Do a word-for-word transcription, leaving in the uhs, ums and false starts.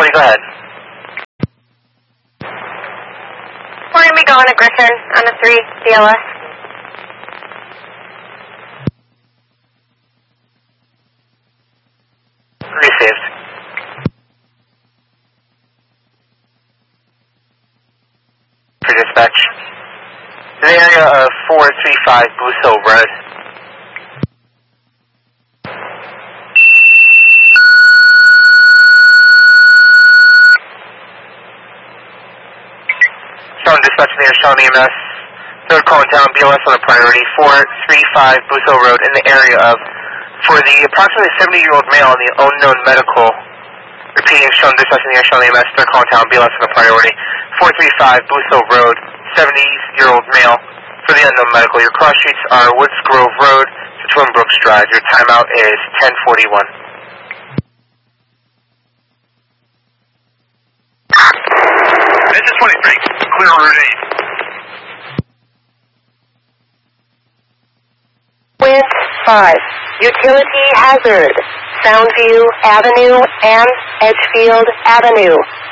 twenty, go ahead. We're going to be going to Griffin on a three, D L S. Received. For dispatch. In the area of four three five Goose Hill Road. Showing dispatch near Sean E M S. Third call in town, B L S on a priority, four three five Goose Hill Road in the area of, for the approximately seventy-year-old male in the unknown medical. Repeating, shown dispatch near Sean E M S. Third call in town, B L S on a priority, four three five Goose Hill Road, seventy-year-old male for the unknown medical. Your cross streets are Woods Grove Road to Twin Brooks Drive. Your timeout is ten forty-one. This is twenty-three. Clear Route eight. Wind five. Utility hazard. Soundview Avenue and Edgefield Avenue.